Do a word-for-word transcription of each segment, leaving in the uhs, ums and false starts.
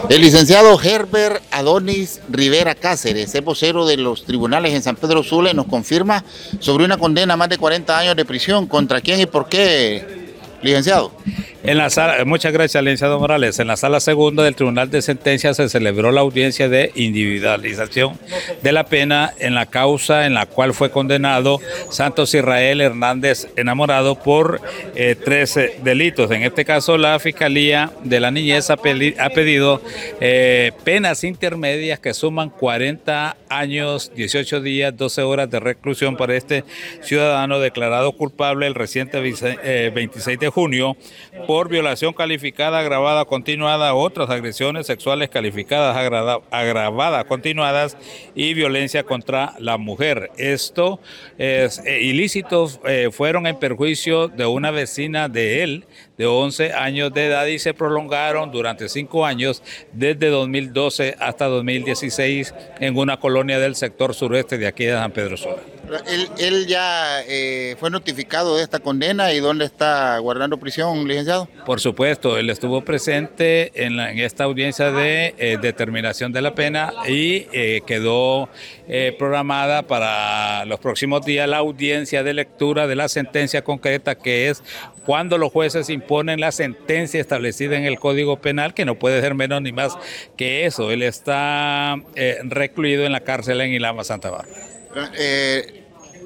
El licenciado Herbert Adonis Rivera Cáceres, es vocero de los tribunales en San Pedro Sula, nos confirma sobre una condena a más de cuarenta años de prisión. ¿Contra quién y por qué, licenciado? En la sala, muchas gracias, licenciado Morales. En la sala segunda del Tribunal de Sentencias se celebró la audiencia de individualización de la pena en la causa en la cual fue condenado Santos Israel Hernández Enamorado por eh, tres delitos. En este caso, la Fiscalía de la Niñez ha, pedi ha pedido eh, penas intermedias que suman cuarenta años, dieciocho días, doce horas de reclusión para este ciudadano declarado culpable el reciente veintiséis de junio por violación calificada, agravada, continuada, otras agresiones sexuales calificadas, agravadas, continuadas y violencia contra la mujer. Estos eh, ilícitos eh, fueron en perjuicio de una vecina de él, de once años de edad, y se prolongaron durante cinco años, desde dos mil doce hasta dos mil dieciséis, en una colonia del sector sureste de aquí de San Pedro Sula. Él, él ya eh, fue notificado de esta condena y ¿dónde está guardando prisión, licenciado? Por supuesto, él estuvo presente en, la, en esta audiencia de eh, determinación de la pena y eh, quedó eh, programada para los próximos días la audiencia de lectura de la sentencia concreta, que es cuando los jueces imponen la sentencia establecida en el Código Penal, que no puede ser menos ni más que eso. Él está eh, recluido en la cárcel en Ilama, Santa Bárbara. Eh,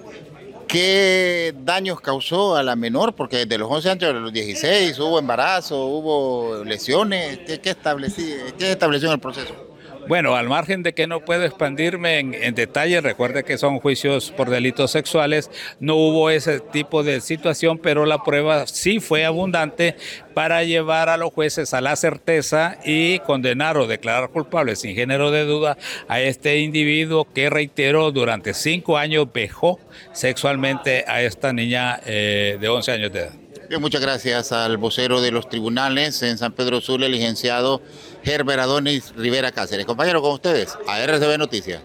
¿Qué daños causó a la menor? Porque desde los once años a los dieciséis hubo embarazo, hubo lesiones. ¿Qué, qué, establecí, qué estableció en el proceso? Bueno, al margen de que no puedo expandirme en, en detalle, recuerde que son juicios por delitos sexuales, no hubo ese tipo de situación, pero la prueba sí fue abundante para llevar a los jueces a la certeza y condenar o declarar culpable sin género de duda a este individuo que, reitero, durante cinco años vejó sexualmente a esta niña eh, de once años de edad. Bien, muchas gracias al vocero de los tribunales en San Pedro Sula, el licenciado Herbert Adonis Rivera Cáceres. Compañero, con ustedes, a R C B Noticias.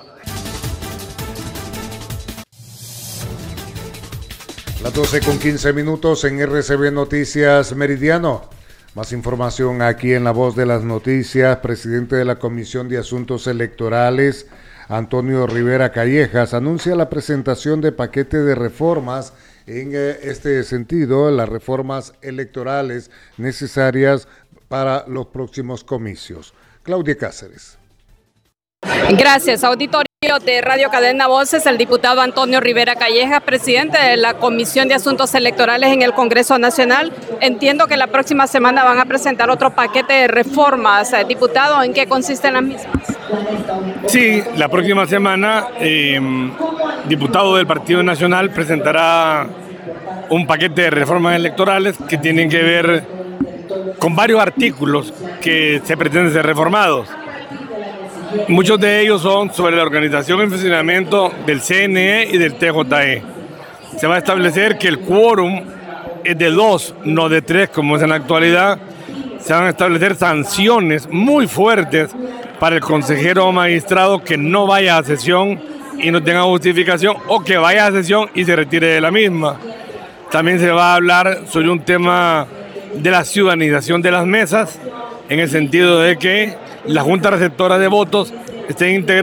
Las doce con quince minutos en R C B Noticias Meridiano. Más información aquí en La Voz de las Noticias. Presidente de la Comisión de Asuntos Electorales, Antonio Rivera Callejas, anuncia la presentación de paquete de reformas. En este sentido, las reformas electorales necesarias para los próximos comicios. Claudia Cáceres. Gracias, auditorio de Radio Cadena Voces. El diputado Antonio Rivera Callejas, presidente de la Comisión de Asuntos Electorales en el Congreso Nacional. Entiendo que la próxima semana van a presentar otro paquete de reformas. Diputado, ¿en qué consisten las mismas? Sí, la próxima semana, eh, diputado del Partido Nacional presentará un paquete de reformas electorales que tienen que ver con varios artículos que se pretenden ser reformados. Muchos de ellos son sobre la organización y funcionamiento del C N E y del T J E. Se va a establecer que el quórum es de dos, no de tres, como es en la actualidad. Se van a establecer sanciones muy fuertes para el consejero o magistrado que no vaya a sesión y no tenga justificación, o que vaya a sesión y se retire de la misma. También se va a hablar sobre un tema de la ciudadanización de las mesas, en el sentido de que la Junta Receptora de Votos esté integrada